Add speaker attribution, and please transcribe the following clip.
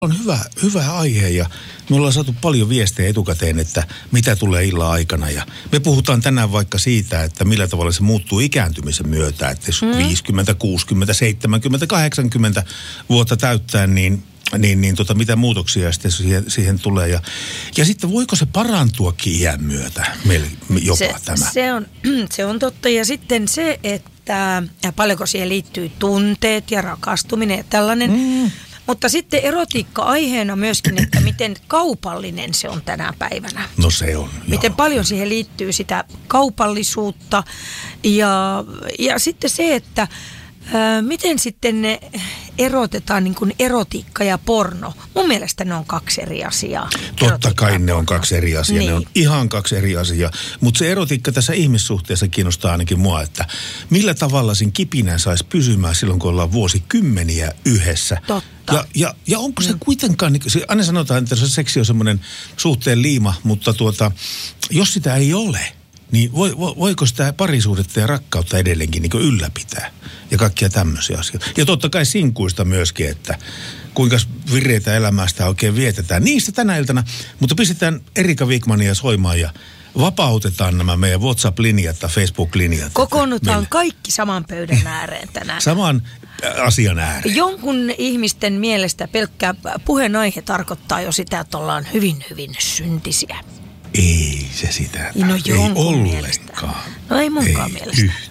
Speaker 1: On hyvä aihe ja me ollaan saatu paljon viestejä etukäteen, että mitä tulee illan aikana. Ja me puhutaan tänään vaikka siitä, että millä tavalla se muuttuu ikääntymisen myötä. Että jos 50, 60, 70, 80 vuotta täyttää, niin mitä muutoksia sitten siihen tulee. Ja sitten voiko se parantuakin iän myötä jopa tämä?
Speaker 2: Se on totta. Ja sitten se, että paljonko siihen liittyy tunteet ja rakastuminen ja tällainen. Mutta sitten erotiikka aiheena myöskin, että miten kaupallinen se on tänä päivänä.
Speaker 1: No se on.
Speaker 2: Miten paljon siihen liittyy sitä kaupallisuutta ja sitten se, että miten sitten ne erotetaan niin kuin erotiikka ja porno. Mun mielestä ne on kaksi eri asiaa.
Speaker 1: Totta kai ne on kaksi eri asiaa. Niin. Ne on ihan kaksi eri asiaa. Mutta se erotiikka tässä ihmissuhteessa kiinnostaa ainakin mua, että millä tavalla sen kipinän saisi pysymään silloin, kun ollaan vuosikymmeniä yhdessä.
Speaker 2: Totta.
Speaker 1: Ja onko se kuitenkaan, aina sanotaan, että se seksi on semmoinen suhteen liima, mutta jos sitä ei ole, niin voiko sitä parisuudetta ja rakkautta edelleenkin niin ylläpitää? Ja kaikkia tämmöisiä asioita. Ja totta kai sinkuista myöskin, että kuinka vireitä elämää sitä oikein vietetään. Niistä tänä iltana, mutta pistetään Erika Wigmania soimaan ja vapautetaan nämä meidän WhatsApp-linjat tai Facebook-linjat.
Speaker 2: Kokoonnutaan kaikki saman pöydän ääreen tänään.
Speaker 1: Saman asian ääreen.
Speaker 2: Jonkun ihmisten mielestä pelkkä puheenaihe tarkoittaa jo sitä, että ollaan hyvin, hyvin syntisiä.
Speaker 1: Ei se sitä.
Speaker 2: No
Speaker 1: ei ollenkaan.
Speaker 2: No ei munkaan mielestä.